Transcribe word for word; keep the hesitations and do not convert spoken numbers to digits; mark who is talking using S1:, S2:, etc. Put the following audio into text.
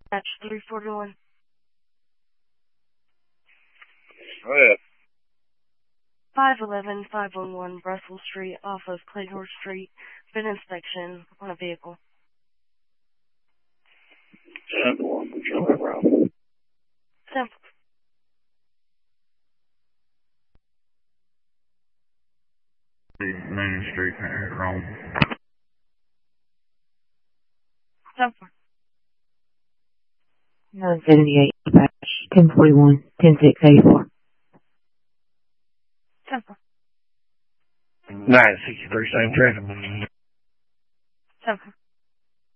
S1: Match three forty-one.
S2: Go ahead.
S1: five eleven, five one one Brussels Street off of Claymore Street. Been inspection on a vehicle.
S2: ten four. Show that route.
S1: ten four.
S2: Main Street, Rome.
S1: ten four.
S3: nine seventy-eight, dispatch, ten forty-one, ten six eighty-four.
S1: ten four.
S2: nine sixty-three, same traffic.
S1: ten four.